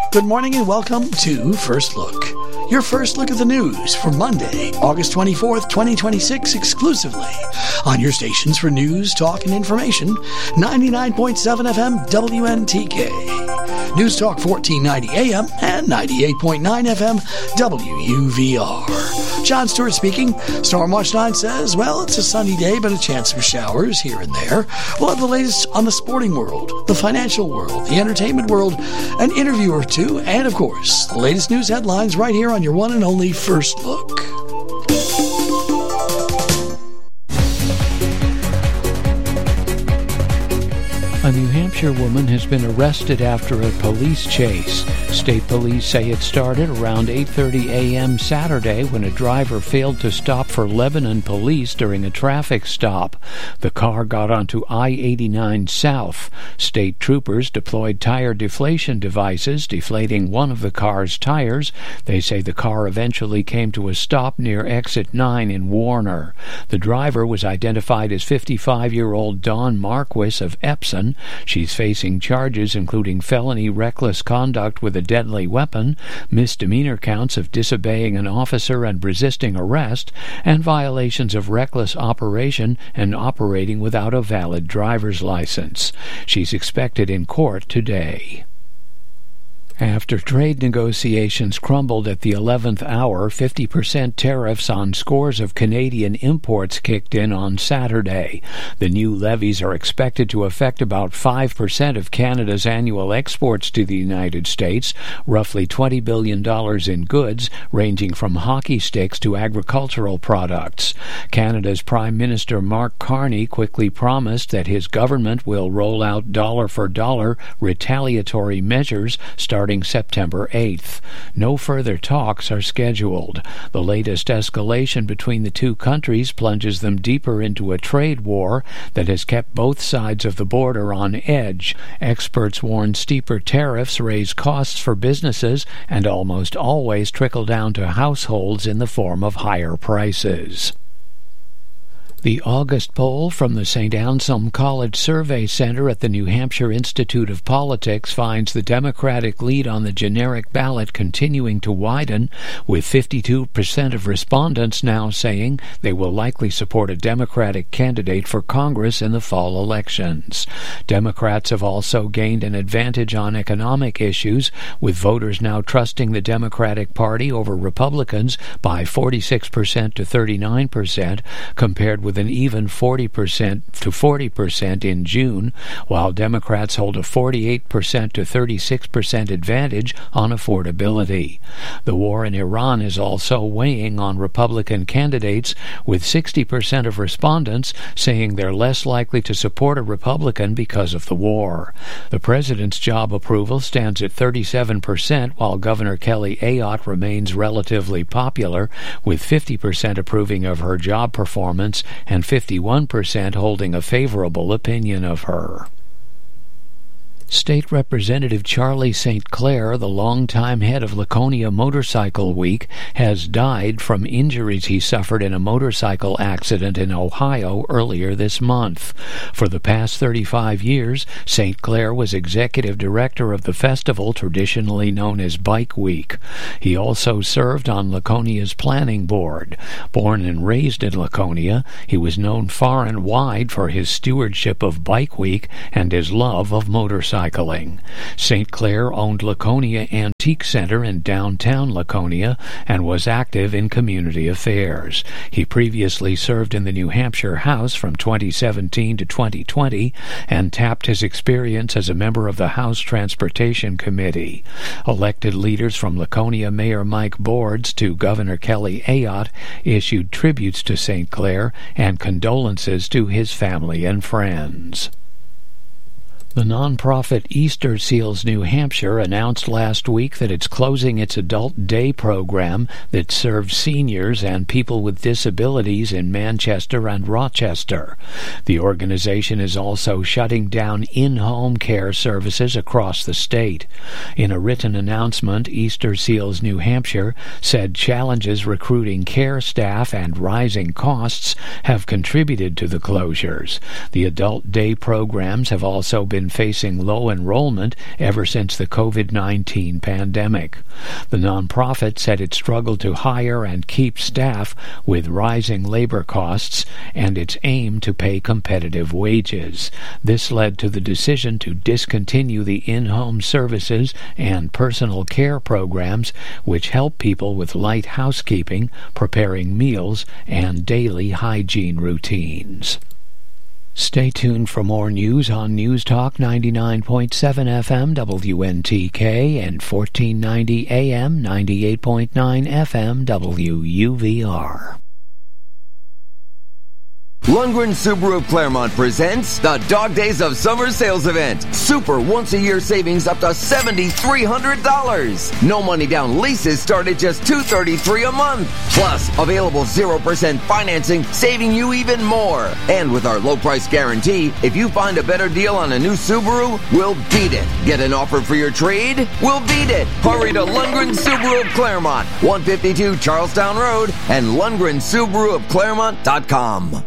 Good morning and welcome to First Look. Your first look at the news for Monday, August 24th, 2026, exclusively on your stations for news, talk, and information, 99.7 FM WNTK, News Talk 1490 AM, and 98.9 FM WUVR. John Stewart speaking. Stormwatch 9 says, well, it's a sunny day, but a chance for showers here and there. We'll have the latest on the sporting world, the financial world, the entertainment world, an interview or two, and, of course, the latest news headlines right here on your one and only First Look. A New Hampshire woman has been arrested after a police chase. State police say it started around 8:30 a.m. Saturday when a driver failed to stop for Lebanon police during a traffic stop. The car got onto I-89 South. State troopers deployed tire deflation devices, deflating one of the car's tires. They say the car eventually came to a stop near Exit 9 in Warner. The driver was identified as 55-year-old Dawn Marquis of Epsom. She's facing charges including felony reckless conduct with a deadly weapon, misdemeanor counts of disobeying an officer and resisting arrest, and violations of reckless operation and operating without a valid driver's license. She's expected in court today. After trade negotiations crumbled at the 11th hour, 50% tariffs on scores of Canadian imports kicked in on Saturday. The new levies are expected to affect about 5% of Canada's annual exports to the United States, roughly $20 billion in goods, ranging from hockey sticks to agricultural products. Canada's Prime Minister Mark Carney quickly promised that his government will roll out dollar-for-dollar retaliatory measures starting September 8th. No further talks are scheduled. The latest escalation between the two countries plunges them deeper into a trade war that has kept both sides of the border on edge. Experts warn steeper tariffs raise costs for businesses and almost always trickle down to households in the form of higher prices. The August poll from the St. Anselm College Survey Center at the New Hampshire Institute of Politics finds the Democratic lead on the generic ballot continuing to widen, with 52% of respondents now saying they will likely support a Democratic candidate for Congress in the fall elections. Democrats have also gained an advantage on economic issues, with voters now trusting the Democratic Party over Republicans by 46% to 39%, compared with an even 40% to 40% in June, while Democrats hold a 48% to 36% advantage on affordability. The war in Iran is also weighing on Republican candidates, with 60% of respondents saying they're less likely to support a Republican because of the war. The president's job approval stands at 37%, while Governor Kelly Ayotte remains relatively popular, with 50% approving of her job performance and 51% holding a favorable opinion of her. State Representative Charlie St. Clair, the longtime head of Laconia Motorcycle Week, has died from injuries he suffered in a motorcycle accident in Ohio earlier this month. For the past 35 years, St. Clair was executive director of the festival traditionally known as Bike Week. He also served on Laconia's planning board. Born and raised in Laconia, he was known far and wide for his stewardship of Bike Week and his love of motorcycling. St. Clair owned Laconia Antique Center in downtown Laconia and was active in community affairs. He previously served in the New Hampshire House from 2017 to 2020 and tapped his experience as a member of the House Transportation Committee. Elected leaders from Laconia Mayor Mike Boards to Governor Kelly Ayotte issued tributes to St. Clair and condolences to his family and friends. The nonprofit Easter Seals New Hampshire announced last week that it's closing its adult day program that serves seniors and people with disabilities in Manchester and Rochester. The organization is also shutting down in-home care services across the state. In a written announcement, Easter Seals New Hampshire said challenges recruiting care staff and rising costs have contributed to the closures. The adult day programs have also been been facing low enrollment ever since the COVID-19 pandemic. The nonprofit said it struggled to hire and keep staff with rising labor costs and its aim to pay competitive wages. This led to the decision to discontinue the in-home services and personal care programs which help people with light housekeeping, preparing meals, and daily hygiene routines. Stay tuned for more news on News Talk 99.7 FM WNTK and 1490 AM 98.9 FM WUVR. Lundgren Subaru of Claremont presents the Dog Days of Summer Sales Event. Super once-a-year savings up to $7,300. No money down leases start at just $233 a month. Plus, available 0% financing, saving you even more. And with our low price guarantee, if you find a better deal on a new Subaru, we'll beat it. Get an offer for your trade? We'll beat it. Hurry to Lundgren Subaru of Claremont, 152 Charlestown Road, and LundgrenSubaruofClaremont.com.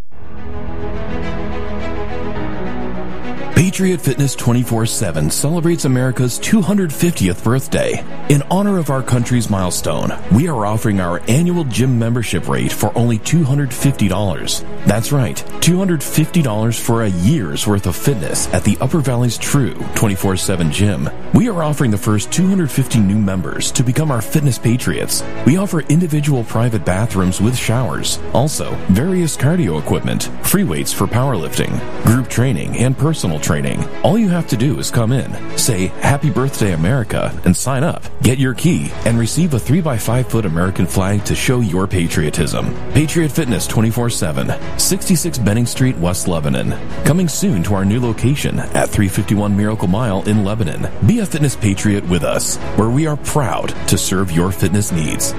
Patriot Fitness 24/7 celebrates America's 250th birthday. In honor of our country's milestone, we are offering our annual gym membership rate for only $250. That's right, $250 for a year's worth of fitness at the Upper Valley's true 24/7 gym. We are offering the first 250 new members to become our fitness patriots. We offer individual private bathrooms with showers, also various cardio equipment, free weights for powerlifting, group training, and personal training. All you have to do is come in, say Happy Birthday America, and sign up. Get your key and receive a 3x5-foot American flag to show your patriotism. Patriot Fitness 24/7, 66 Benning Street, West Lebanon. Coming soon to our new location at 351 Miracle Mile in Lebanon. Be a fitness patriot with us, where we are proud to serve your fitness needs.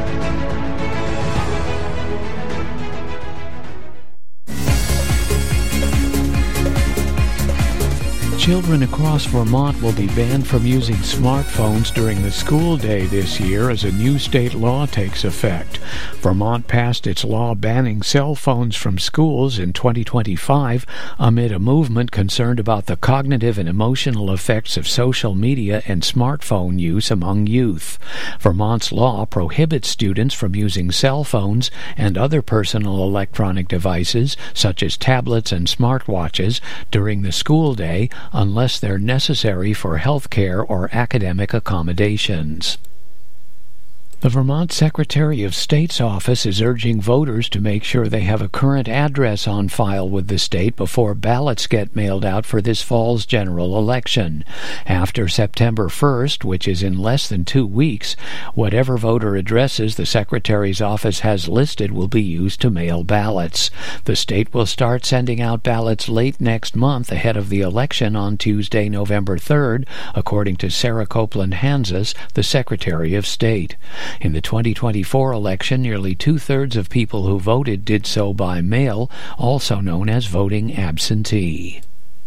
Children across Vermont will be banned from using smartphones during the school day this year as a new state law takes effect. Vermont passed its law banning cell phones from schools in 2025 amid a movement concerned about the cognitive and emotional effects of social media and smartphone use among youth. Vermont's law prohibits students from using cell phones and other personal electronic devices, such as tablets and smartwatches, during the school day unless they're necessary for health care or academic accommodations. The Vermont Secretary of State's office is urging voters to make sure they have a current address on file with the state before ballots get mailed out for this fall's general election. After September 1st, which is in less than 2 weeks, whatever voter addresses the Secretary's office has listed will be used to mail ballots. The state will start sending out ballots late next month ahead of the election on Tuesday, November 3rd, according to Sarah Copeland Hanzas, the Secretary of State. In the 2024 election, nearly two-thirds of people who voted did so by mail, also known as voting absentee.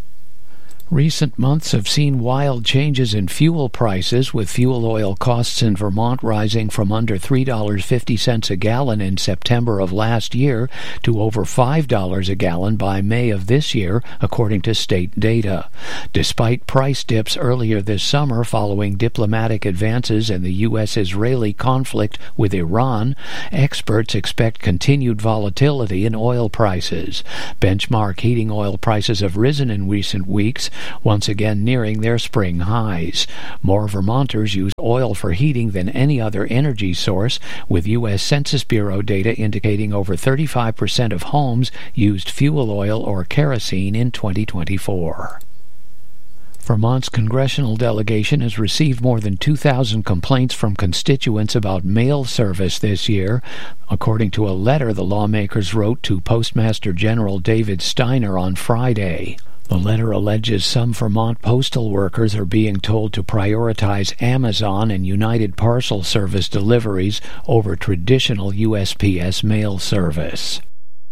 Recent months have seen wild changes in fuel prices, with fuel oil costs in Vermont rising from under $3.50 a gallon in September of last year to over $5 a gallon by May of this year, according to state data. Despite price dips earlier this summer following diplomatic advances in the U.S.-Israeli conflict with Iran, experts expect continued volatility in oil prices. Benchmark heating oil prices have risen in recent weeks, once again nearing their spring highs. More Vermonters use oil for heating than any other energy source, with U.S. Census Bureau data indicating over 35% of homes used fuel oil or kerosene in 2024. Vermont's congressional delegation has received more than 2,000 complaints from constituents about mail service this year, according to a letter the lawmakers wrote to Postmaster General David Steiner on Friday. The letter alleges some Vermont postal workers are being told to prioritize Amazon and United Parcel Service deliveries over traditional USPS mail service.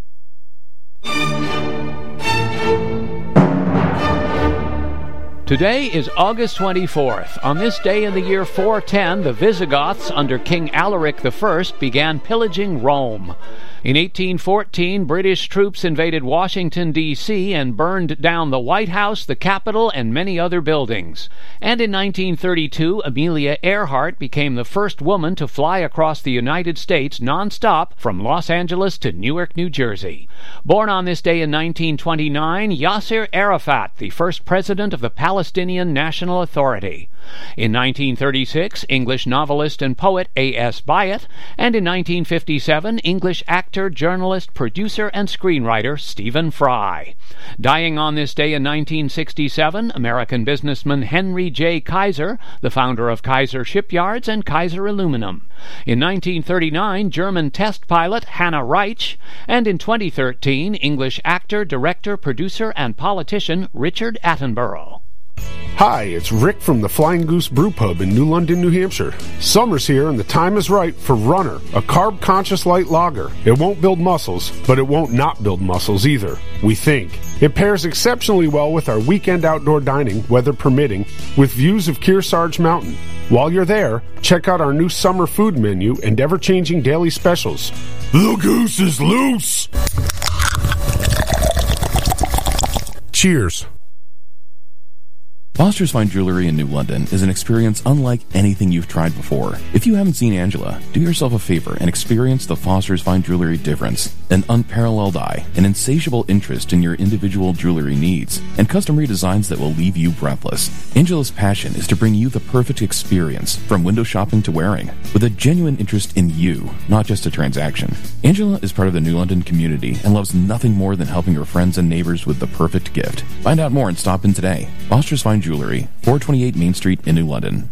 Today is August 24th. On this day in the year 410, the Visigoths under King Alaric I began pillaging Rome. In 1814, British troops invaded Washington, D.C. and burned down the White House, the Capitol, and many other buildings. And in 1932, Amelia Earhart became the first woman to fly across the United States nonstop from Los Angeles to Newark, New Jersey. Born on this day in 1929, Yasser Arafat, the first president of the Palestinian National Authority. In 1936, English novelist and poet A.S. Byatt, and in 1957, English actor, journalist, producer, and screenwriter Stephen Fry. Dying on this day in 1967, American businessman Henry J. Kaiser, the founder of Kaiser Shipyards and Kaiser Aluminum. In 1939, German test pilot Hannah Reich, and in 2013, English actor, director, producer, and politician Richard Attenborough. Hi, it's Rick from the Flying Goose Brew Pub in New London, New Hampshire. Summer's here and the time is right for Runner, a carb-conscious light lager. It won't build muscles, but it won't not build muscles either, we think. It pairs exceptionally well with our weekend outdoor dining, weather permitting, with views of Kearsarge Mountain. While you're there, check out our new summer food menu and ever-changing daily specials. The goose is loose! Cheers. Foster's Fine Jewelry in New London is an experience unlike anything you've tried before. If you haven't seen Angela, do yourself a favor and experience the Foster's Fine Jewelry difference. An unparalleled eye, an insatiable interest in your individual jewelry needs, and custom redesigns that will leave you breathless. Angela's passion is to bring you the perfect experience, from window shopping to wearing, with a genuine interest in you, not just a transaction. Angela is part of the New London community and loves nothing more than helping her friends and neighbors with the perfect gift. Find out more and stop in today. Foster's Fine Jewelry, 428 Main Street in New London.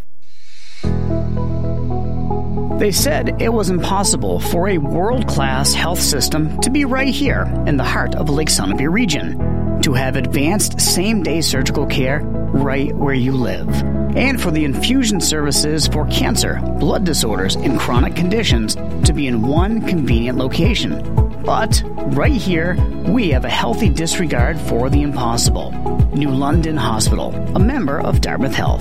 They said it was impossible for a world-class health system to be right here in the heart of Lake Sunapee region, to have advanced same-day surgical care right where you live, and for the infusion services for cancer, blood disorders, and chronic conditions to be in one convenient location. But right here, we have a healthy disregard for the impossible. New London Hospital, a member of Dartmouth Health.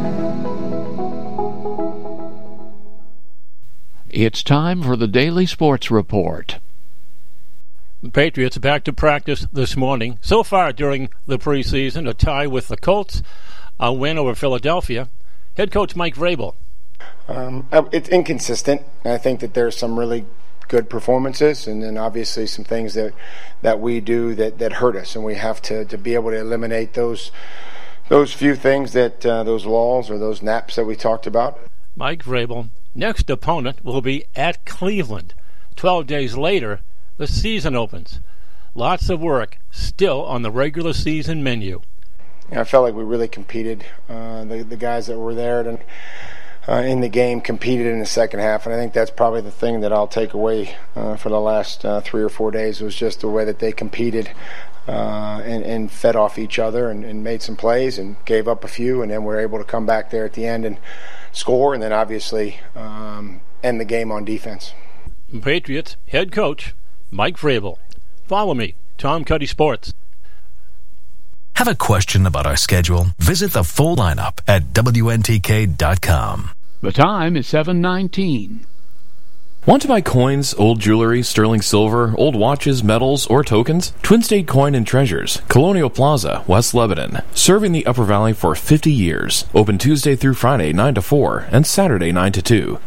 It's time for the Daily Sports Report. The Patriots back to practice this morning. So far during the preseason, a tie with the Colts, a win over Philadelphia. Head coach Mike Vrabel. It's inconsistent. I think that there's some really good performances, and then obviously some things that we do that hurt us, and we have to be able to eliminate those few things, that those lulls or those naps that we talked about. Mike Vrabel. Next opponent will be at Cleveland. 12 days later, the season opens. Lots of work still on the regular season menu. I felt like we really competed. The guys that were there in the game competed in the second half, and I think that's probably the thing that I'll take away for the last 3 or 4 days, was just the way that they competed and fed off each other and made some plays and gave up a few, and then we're able to come back there at the end and score, and then obviously end the game on defense. Patriots head coach Mike Vrabel. Follow me, Tom Cuddy Sports. Have a question about our schedule? Visit the full lineup at WNTK.com. The time is 7:19. Want to buy coins, old jewelry, sterling silver, old watches, medals, or tokens? Twin State Coin and Treasures, Colonial Plaza, West Lebanon. Serving the Upper Valley for 50 years. Open Tuesday through Friday 9 to 4 and Saturday 9 to 2.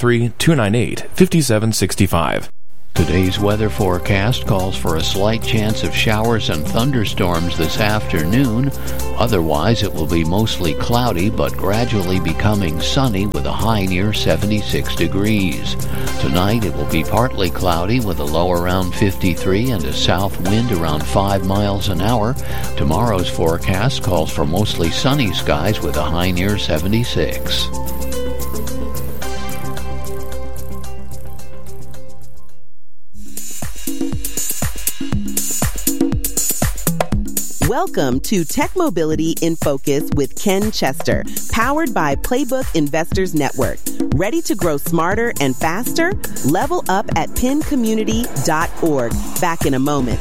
603-298-5765. Today's weather forecast calls for a slight chance of showers and thunderstorms this afternoon. Otherwise, it will be mostly cloudy but gradually becoming sunny with a high near 76 degrees. Tonight, it will be partly cloudy with a low around 53 and a south wind around 5 miles an hour. Tomorrow's forecast calls for mostly sunny skies with a high near 76. Welcome to Tech Mobility in Focus with Ken Chester, powered by Playbook Investors Network. Ready to grow smarter and faster? Level up at pincommunity.org. Back in a moment.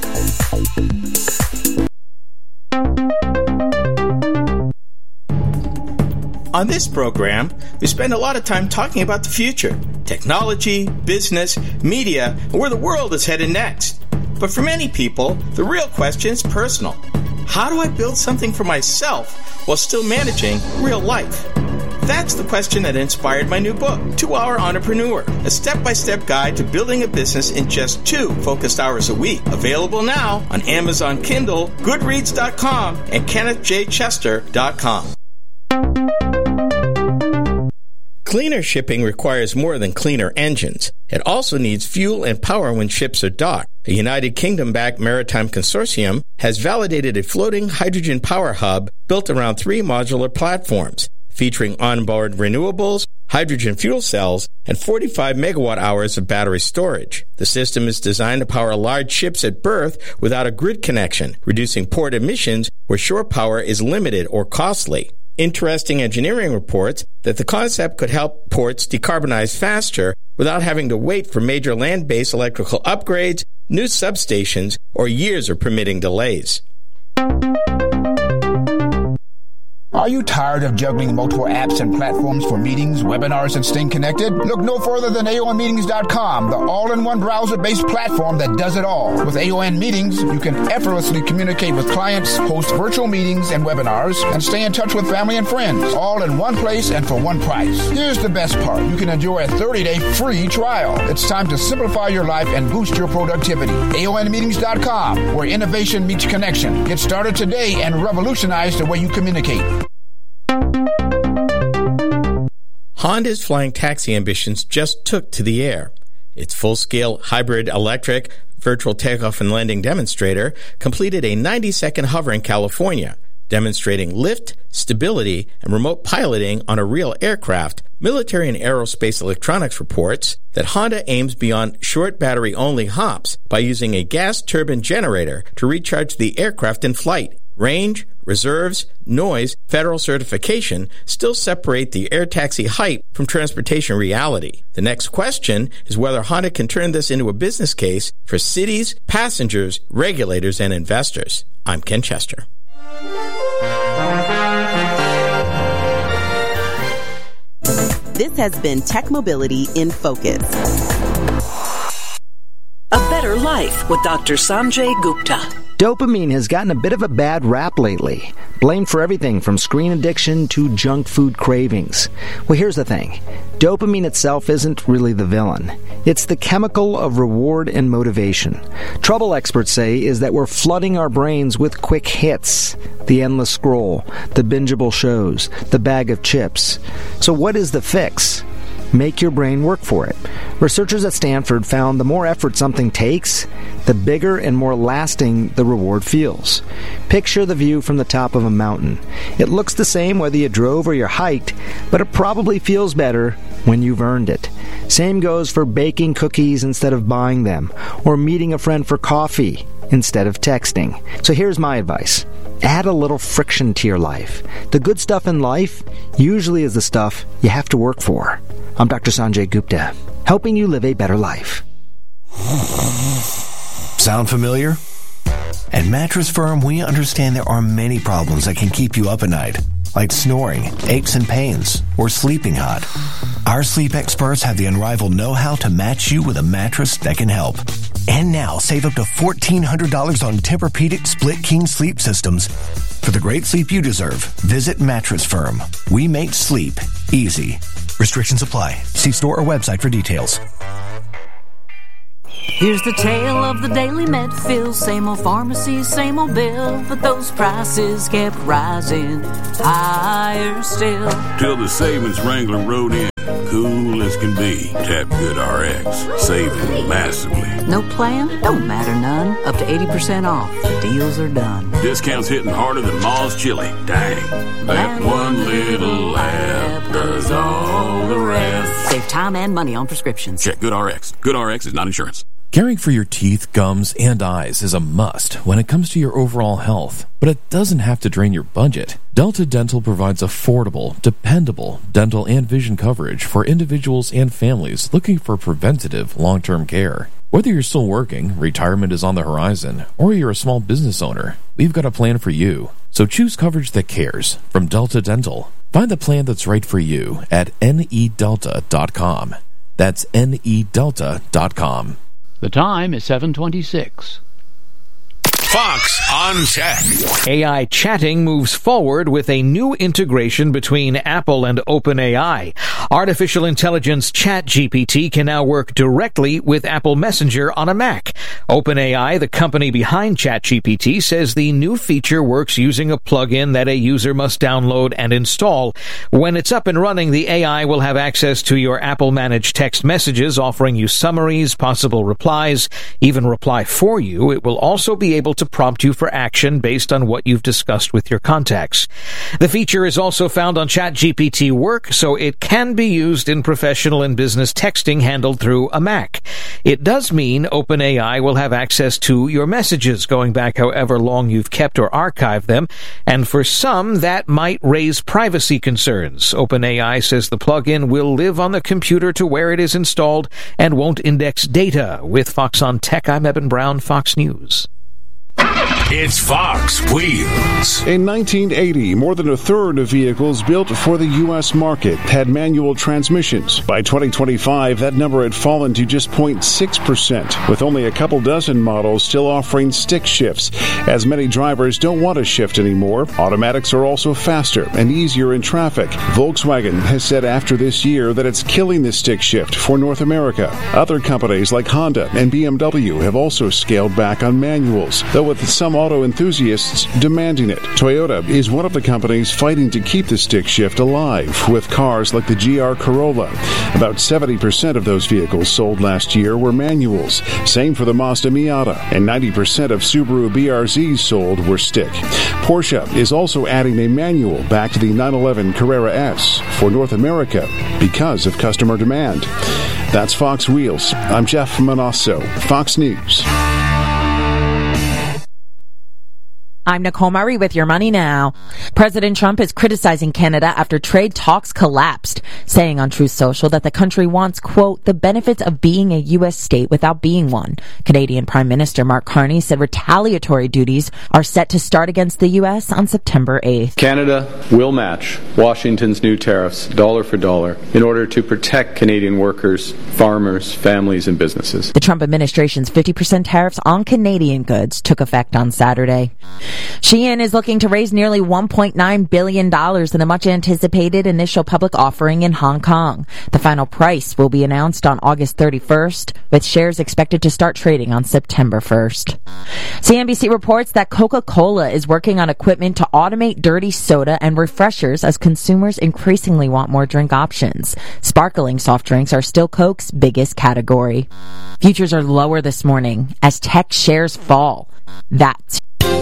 On this program, we spend a lot of time talking about the future, technology, business, media, and where the world is headed next. But for many people, the real question is personal. How do I build something for myself while still managing real life? That's the question that inspired my new book, 2 Hour Entrepreneur, a step-by-step guide to building a business in just 2 focused hours a week. Available now on Amazon Kindle, Goodreads.com, and KennethJChester.com. Cleaner shipping requires more than cleaner engines. It also needs fuel and power when ships are docked. A United Kingdom-backed maritime consortium has validated a floating hydrogen power hub built around 3 modular platforms, featuring onboard renewables, hydrogen fuel cells, and 45 megawatt-hours of battery storage. The system is designed to power large ships at berth without a grid connection, reducing port emissions where shore power is limited or costly. Interesting engineering reports that the concept could help ports decarbonize faster without having to wait for major land-based electrical upgrades, new substations, or years of permitting delays. Are you tired of juggling multiple apps and platforms for meetings, webinars, and staying connected? Look no further than AONmeetings.com, the all-in-one browser-based platform that does it all. With AON Meetings, you can effortlessly communicate with clients, host virtual meetings and webinars, and stay in touch with family and friends, all in one place and for one price. Here's the best part. You can enjoy a 30-day free trial. It's time to simplify your life and boost your productivity. AONmeetings.com, where innovation meets connection. Get started today and revolutionize the way you communicate. Honda's flying taxi ambitions just took to the air. Its full-scale hybrid electric virtual takeoff and landing demonstrator completed a 90-second hover in California, demonstrating lift, stability, and remote piloting on a real aircraft. Military and Aerospace Electronics reports that Honda aims beyond short battery-only hops by using a gas turbine generator to recharge the aircraft in flight. Range, reserves, noise, federal certification still separate the air taxi hype from transportation reality. The next question is whether Honda can turn this into a business case for cities, passengers, regulators, and investors. I'm Ken Chester. This has been Tech Mobility in Focus. A Better Life with Dr. Sanjay Gupta. Dopamine has gotten a bit of a bad rap lately, blamed for everything from screen addiction to junk food cravings. Well, here's the thing. Dopamine itself isn't really the villain. It's the chemical of reward and motivation. Trouble experts say is that we're flooding our brains with quick hits, the endless scroll, the bingeable shows, the bag of chips. So what is the fix? Make your brain work for it. Researchers at Stanford found the more effort something takes, the bigger and more lasting the reward feels. Picture the view from the top of a mountain. It looks the same whether you drove or you hiked, but it probably feels better when you've earned it. Same goes for baking cookies instead of buying them, or meeting a friend for coffee instead of texting. So here's my advice. Add a little friction to your life. The good stuff in life usually is the stuff you have to work for. I'm Dr. Sanjay Gupta, helping you live a better life. Sound familiar? At Mattress Firm, we understand there are many problems that can keep you up at night, like snoring, aches and pains, or sleeping hot. Our sleep experts have the unrivaled know-how to match you with a mattress that can help. And now, save up to $1,400 on Tempur-Pedic Split King sleep systems. For the great sleep you deserve, visit Mattress Firm. We make sleep easy. Restrictions apply. See store or website for details. Here's the tale of the Daily Medfill. Same old pharmacy, same old bill, but those prices kept rising higher still. Till the savings Wrangler rode in, cool as can be. Tap GoodRx, saving massively. No plan? Don't matter none. Up to 80% off. The deals are done. Discounts hitting harder than Ma's chili. Dang. That one little app does all the rest. Save time and money on prescriptions. Check GoodRx. GoodRx is not insurance. Caring for your teeth, gums, and eyes is a must when it comes to your overall health, but it doesn't have to drain your budget. Delta Dental provides affordable, dependable dental and vision coverage for individuals and families looking for preventative, long-term care. Whether you're still working, retirement is on the horizon, or you're a small business owner, we've got a plan for you. So choose coverage that cares from Delta Dental. Find the plan that's right for you at nedelta.com. That's nedelta.com. The time is 7:26. Fox on Tech. AI chatting moves forward with a new integration between Apple and OpenAI. Artificial intelligence ChatGPT can now work directly with Apple Messenger on a Mac. OpenAI, the company behind ChatGPT, says the new feature works using a plugin that a user must download and install. When it's up and running, the AI will have access to your Apple-managed text messages, offering you summaries, possible replies, even reply for you. It will also be able to prompt you for action based on what you've discussed with your contacts. The feature is also found on ChatGPT Work, so it can be used in professional and business texting handled through a Mac. It does mean OpenAI will have access to your messages going back however long you've kept or archived them, and for some, that might raise privacy concerns. OpenAI says the plugin will live on the computer to where it is installed and won't index data. With Fox on Tech, I'm Eben Brown, Fox News. It's Fox Wheels. In 1980, more than a third of vehicles built for the U.S. market had manual transmissions. By 2025, that number had fallen to just 0.6%, with only a couple dozen models still offering stick shifts, as many drivers don't want to shift anymore. Automatics are also faster and easier in traffic. Volkswagen has said after this year that it's killing the stick shift for North America. Other companies like Honda and BMW have also scaled back on manuals, though with some auto enthusiasts demanding it. Toyota is one of the companies fighting to keep the stick shift alive with cars like the GR Corolla. About 70% of those vehicles sold last year were manuals. Same for the Mazda Miata, and 90% of Subaru BRZs sold were stick. Porsche is also adding a manual back to the 911 Carrera S for North America because of customer demand. That's Fox Wheels. I'm Jeff Manasso, Fox News. I'm Nicole Murray with Your Money Now. President Trump is criticizing Canada after trade talks collapsed, saying on Truth Social that the country wants, quote, the benefits of being a U.S. state without being one. Canadian Prime Minister Mark Carney said retaliatory duties are set to start against the U.S. on September 8th. Canada will match Washington's new tariffs dollar for dollar in order to protect Canadian workers, farmers, families, and businesses. The Trump administration's 50% tariffs on Canadian goods took effect on Saturday. Shein is looking to raise nearly $1.9 billion in a much-anticipated initial public offering in Hong Kong. The final price will be announced on August 31st, with shares expected to start trading on September 1st. CNBC reports that Coca-Cola is working on equipment to automate dirty soda and refreshers as consumers increasingly want more drink options. Sparkling soft drinks are still Coke's biggest category. Futures are lower this morning as tech shares fall. That's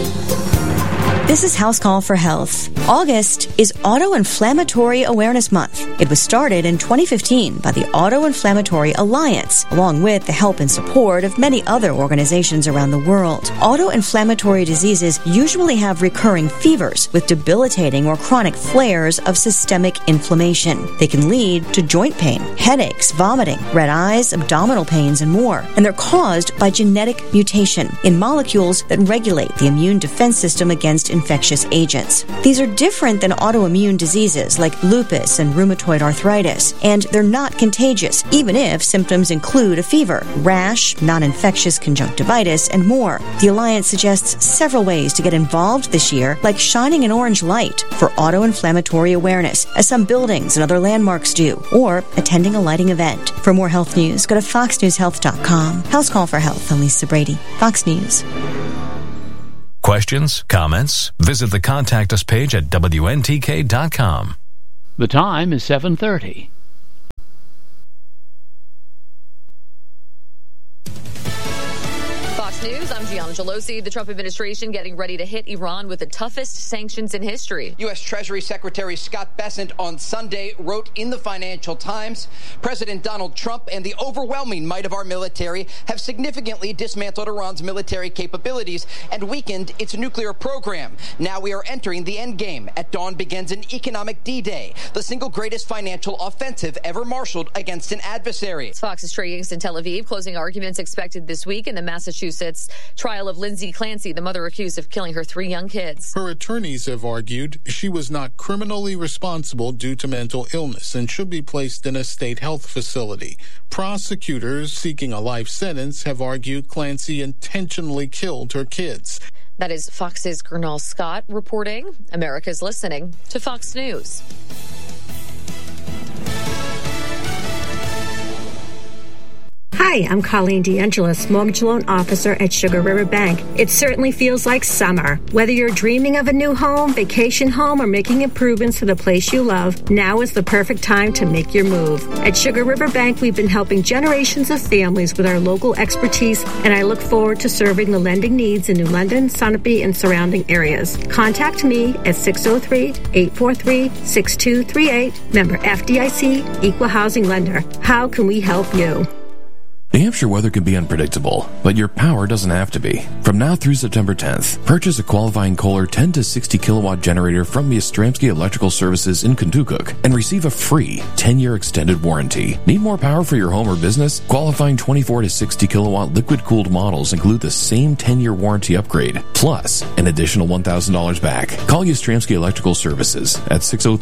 This is House Call for Health. August is Auto-Inflammatory Awareness Month. It was started in 2015 by the Auto-Inflammatory Alliance, along with the help and support of many other organizations around the world. Auto-inflammatory diseases usually have recurring fevers with debilitating or chronic flares of systemic inflammation. They can lead to joint pain, headaches, vomiting, red eyes, abdominal pains, and more. And they're caused by genetic mutation in molecules that regulate the immune defense system against infectious agents. These are different than autoimmune diseases like lupus and rheumatoid arthritis, and they're not contagious, even if symptoms include a fever, rash, non-infectious conjunctivitis, and more. The Alliance suggests several ways to get involved this year, like shining an orange light for auto-inflammatory awareness, as some buildings and other landmarks do, or attending a lighting event. For more health news, go to foxnewshealth.com. House Call for Health. I'm Lisa Brady, Fox News. Questions? Comments? Visit the Contact Us page at WNTK.com. The time is 7:30. Fox News, I'm Gianna Gelosi. The Trump administration getting ready to hit Iran with the toughest sanctions in history. U.S. Treasury Secretary Scott Bessent on Sunday wrote in the Financial Times, President Donald Trump and the overwhelming might of our military have significantly dismantled Iran's military capabilities and weakened its nuclear program. Now we are entering the end game. At dawn begins an economic D-Day, the single greatest financial offensive ever marshaled against an adversary. Fox's Trey Yingst in Tel Aviv, closing arguments expected this week in the Massachusetts trial of Lindsay Clancy, the mother accused of killing her 3 young kids. Her attorneys have argued she was not criminally responsible due to mental illness and should be placed in a state health facility. Prosecutors seeking a life sentence have argued Clancy intentionally killed her kids. That is Fox's Gernal Scott reporting. America's listening to Fox News. Hi, I'm Colleen DeAngelis, mortgage loan officer at Sugar River Bank. It certainly feels like summer. Whether you're dreaming of a new home, vacation home, or making improvements to the place you love, now is the perfect time to make your move. At Sugar River Bank, we've been helping generations of families with our local expertise, and I look forward to serving the lending needs in New London, Sunapee, and surrounding areas. Contact me at 603-843-6238. Member FDIC, Equal Housing Lender. How can we help you? New Hampshire weather can be unpredictable, but your power doesn't have to be. From now through September 10th, purchase a qualifying Kohler 10 to 60 kilowatt generator from Yastrzemski Electrical Services in Kentucky and receive a free 10-year extended warranty. Need more power for your home or business? Qualifying 24 to 60 kilowatt liquid-cooled models include the same 10-year warranty upgrade, plus an additional $1,000 back. Call Yastrzemski Electrical Services at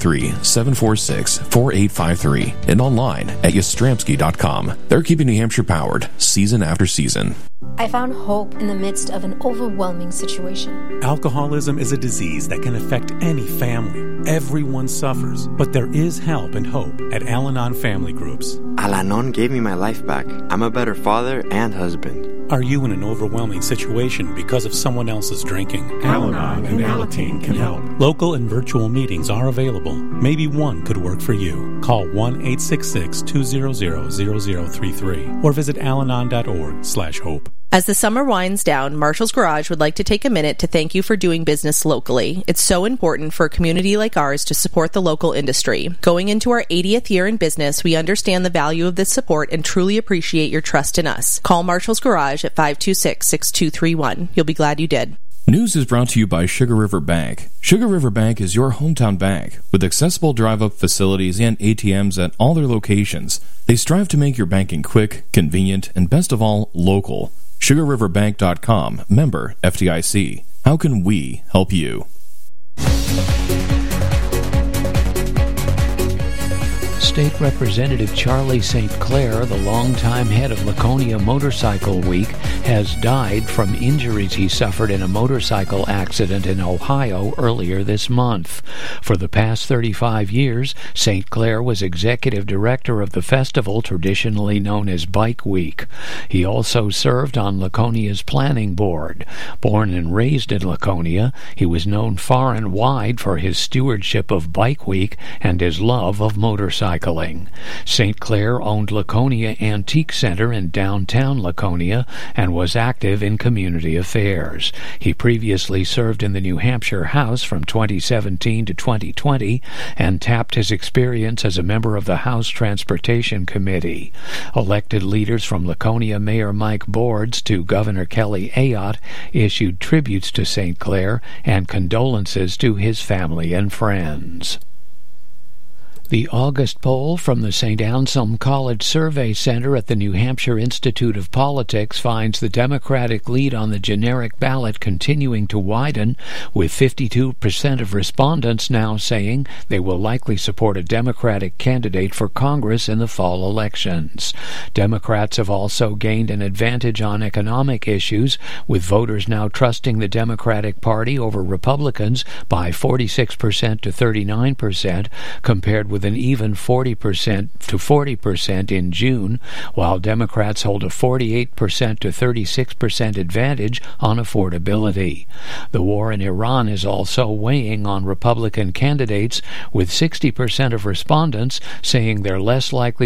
603-746-4853 and online at yastrzemski.com. They're keeping New Hampshire powered season after season. I found hope in the midst of an overwhelming situation. Alcoholism is a disease that can affect any family. Everyone suffers, but there is help and hope at Al-Anon Family Groups. Al-Anon gave me my life back. I'm a better father and husband. Are you in an overwhelming situation because of someone else's drinking? Al-Anon and Alateen can help. Local and virtual meetings are available. Maybe one could work for you. Call 1-866-200-0033 or visit alanon.org/hope. As the summer winds down, Marshall's Garage would like to take a minute to thank you for doing business locally. It's so important for a community like ours to support the local industry. Going into our 80th year in business, we understand the value of this support and truly appreciate your trust in us. Call Marshall's Garage at 526-6231. You'll be glad you did. News is brought to you by Sugar River Bank. Sugar River Bank is your hometown bank with accessible drive-up facilities and ATMs at all their locations. They strive to make your banking quick, convenient, and best of all, local. SugarRiverBank.com, member FDIC. How can we help you? State Representative Charlie St. Clair, the longtime head of Laconia Motorcycle Week, has died from injuries he suffered in a motorcycle accident in Ohio earlier this month. For the past 35 years, St. Clair was executive director of the festival traditionally known as Bike Week. He also served on Laconia's planning board. Born and raised in Laconia, he was known far and wide for his stewardship of Bike Week and his love of motorcycling. St. Clair owned Laconia Antique Center in downtown Laconia and was active in community affairs. He previously served in the New Hampshire House from 2017 to 2020 and tapped his experience as a member of the House Transportation Committee. Elected leaders from Laconia Mayor Mike Boards to Governor Kelly Ayotte issued tributes to St. Clair and condolences to his family and friends. The August poll from the St. Anselm College Survey Center at the New Hampshire Institute of Politics finds the Democratic lead on the generic ballot continuing to widen, with 52% of respondents now saying they will likely support a Democratic candidate for Congress in the fall elections. Democrats have also gained an advantage on economic issues, with voters now trusting the Democratic Party over Republicans by 46% to 39%, compared with an even 40% to 40% in June, while Democrats hold a 48% to 36% advantage on affordability. The war in Iran is also weighing on Republican candidates, with 60% of respondents saying they're less likely